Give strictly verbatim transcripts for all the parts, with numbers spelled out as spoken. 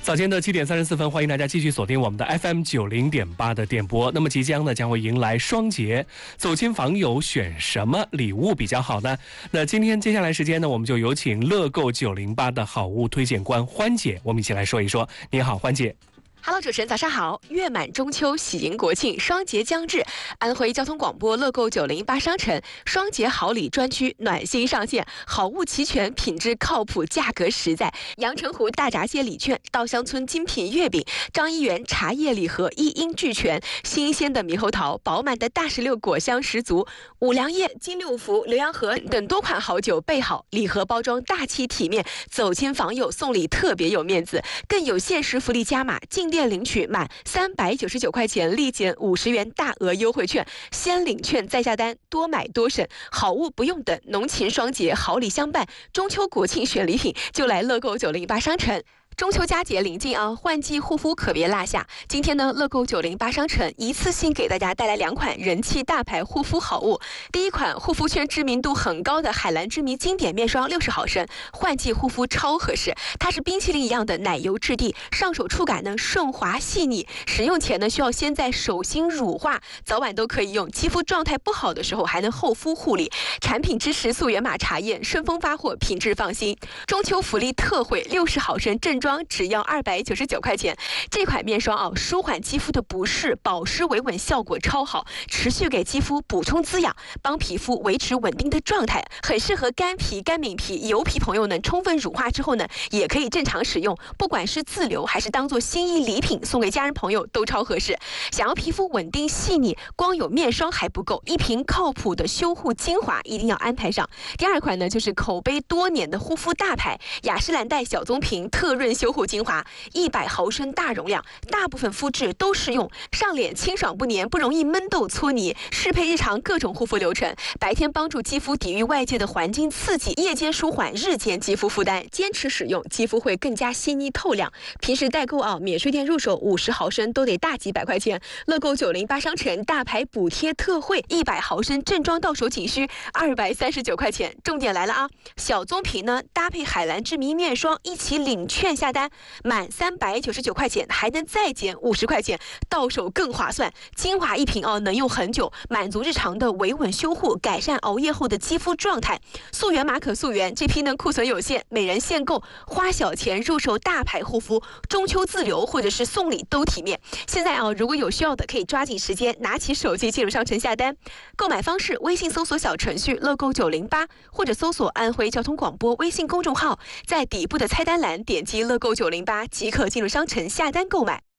早间的七点三十四分，欢迎大家继续锁定我们的 F M 九零点八的电波。那么即将呢将会迎来双节，走亲访友选什么礼物比较好呢？那今天接下来时间呢，我们就有请乐购九零八的好物推荐官欢姐，我们一起来说一说。你好，欢姐。 Hello， 主持人早上好！月满中秋，喜迎国庆，双节将至，安徽交通广播乐购九零八商城双节好礼专区暖心上线，好物齐全，品质靠谱，价格实在。阳澄湖大闸蟹礼券、稻香村精品月饼、张一元茶叶礼盒一应俱全，新鲜的猕猴桃，饱满的大石榴果香十足，五粮液、金六福、浏阳河等多款好酒备好，礼盒包装大气体面，走亲访友送礼特别有面子，更有限时福利加码，进店领取满三百九十九块钱立减五十元大额优惠券，先领券再下单，多买多省，好物不用等，浓情双节好礼相伴，中秋国庆选礼品就来乐购九零八商城。中秋佳节临近啊，换季护肤可别落下。今天呢，乐购九零八商城一次性给大家带来两款人气大牌护肤好物。第一款护肤圈知名度很高的海蓝之谜经典面霜六十毫升，换季护肤超合适。它是冰淇淋一样的奶油质地，上手触感呢顺滑细腻。使用前呢需要先在手心乳化，早晚都可以用。肌肤状态不好的时候还能厚敷护理。产品支持溯源码查验，顺丰发货，品质放心。中秋福利特惠，六十毫升正装。只要二百九十九块钱，这款面霜啊，舒缓肌肤的不适，保湿维稳效果超好，持续给肌肤补充滋养，帮皮肤维持稳定的状态，很适合干皮、干敏皮、油皮朋友呢。充分乳化之后呢，也可以正常使用，不管是自留还是当做心意礼品送给家人朋友都超合适。想要皮肤稳定细腻，光有面霜还不够，一瓶靠谱的修护精华一定要安排上。第二款呢，就是口碑多年的护肤大牌雅诗兰黛小棕瓶特润修护精华，一百毫升大容量，大部分肤质都适用，上脸清爽不黏，不容易闷痘搓泥，适配日常各种护肤流程。白天帮助肌肤抵御外界的环境刺激，夜间舒缓日间肌肤负担。坚持使用，肌肤会更加细腻透亮。平时代购啊，免税店入手五十毫升都得大几百块钱。乐购九零八商城大牌补贴特惠，一百毫升正装到手仅需二百三十九块钱。重点来了啊，小棕瓶呢搭配海蓝之谜面霜一起领券下单。满三百九十九块钱还能再减五十块钱，到手更划算。精华一瓶哦，能用很久，满足日常的维稳修护，改善熬夜后的肌肤状态。溯源码可溯源，这批呢库存有限，每人限购，花小钱入手大牌护肤，中秋自留或者是送礼都体面。现在啊，如果有需要的，可以抓紧时间拿起手机进入商城下单。购买方式：微信搜索小程序乐购九零八，或者搜索安徽交通广播微信公众号，在底部的菜单栏点击乐购九零八即可进入商城下单购买。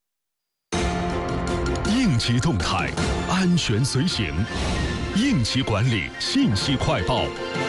应急动态，安全随行，应急管理信息快报。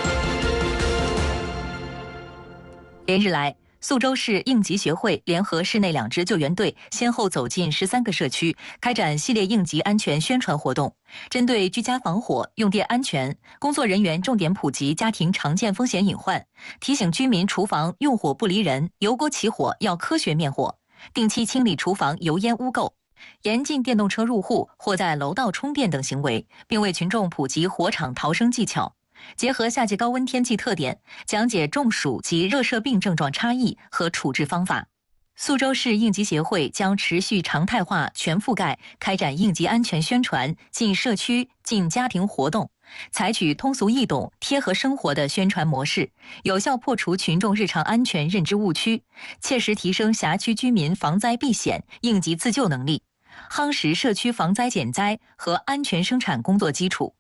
连日来，宿州市应急协会联合市内两支救援队，先后走进十三个社区，开展系列应急安全宣传活动。针对居家防火、用电安全，工作人员重点普及家庭常见风险隐患，提醒居民厨房用火不离人，油锅起火要科学灭火，定期清理厨房油烟污垢，严禁电动车入户或在楼道充电等行为，并为群众普及火场逃生技巧。结合夏季高温天气特点，讲解中暑及热射病症状差异和处置方法。宿州市应急协会将持续常态化、全覆盖开展应急安全宣传，进社区、进家庭活动，采取通俗易懂、贴合生活的宣传模式，有效破除群众日常安全认知误区，切实提升辖区居民防灾避险、应急自救能力，夯实社区防灾减灾和安全生产工作基础。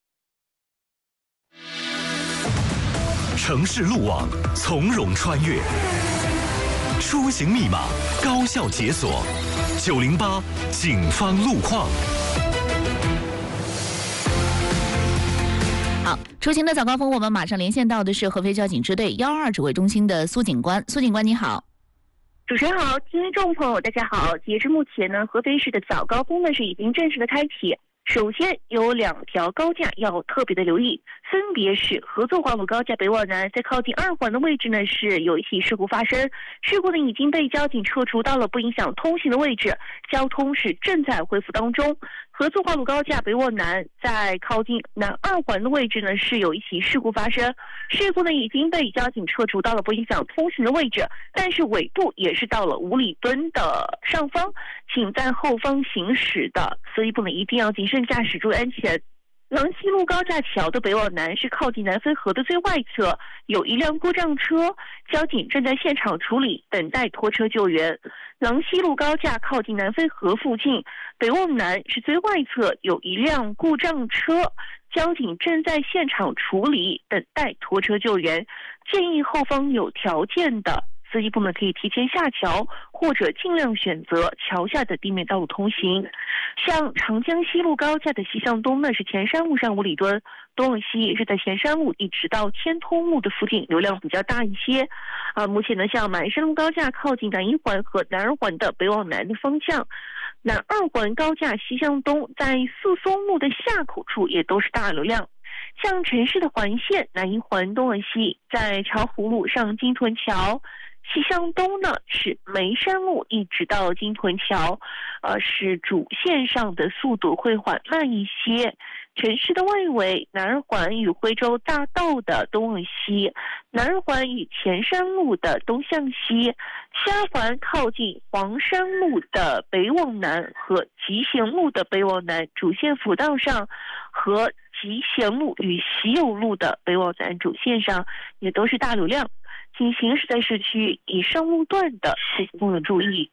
城市路网从容穿越，出行密码高效解锁。九零八警方路况。 好，出行的早高峰，我们马上连线到的是合肥交警支队幺二指挥中心的苏警官。苏警官你好。 主持人好，听众朋友大家好。截至目前呢，合肥市的早高峰呢是已经正式的开启。 首先有两条高架要特别的留意，分别是合作华鲁高架北往南，在靠近二环的位置呢是有一起事故发生，事故呢已经被交警撤除到了不影响通行的位置，交通是正在恢复当中。合作华鲁高架北往南，在靠近南二环的位置呢是有一起事故发生，事故呢已经被交警撤除到了不影响通行的位置，但是尾部也是到了五里墩的上方，请在后方行驶的所以不能一定要谨慎驾驶，注意安全。廊西路高架桥的北往南是靠近南汾河的最外侧，有一辆故障车，交警正在现场处理，等待拖车救援。廊西路高架靠近南汾河附近，北往南是最外侧，有一辆故障车，交警正在现场处理，等待拖车救援。建议后方有条件的司机部门可以提前下桥，或者尽量选择桥下的地面道路通行。像长江西路高架的西向东呢，是前山路上五里墩，东往西是在前山路一直到天通路的附近，流量比较大一些。啊，目前呢，像满山路高架靠近南一环和南二环的北往南的方向，南二环高架西向东在四松路的下口处也都是大流量。像城市的环线南一环东往西，在巢湖路上金屯桥。西向东呢是梅山路一直到金屯桥，呃，是主线上的速度会缓慢一些。城市的外围，南二环与徽州大道的东往西，南二环与前山路的东向西，西二环靠近黄山路的北往南和集贤路的北往南主线辅道上，和集贤路与喜友路的北往南主线上也都是大流量。请行驶在市区以上路段的司机朋友注意。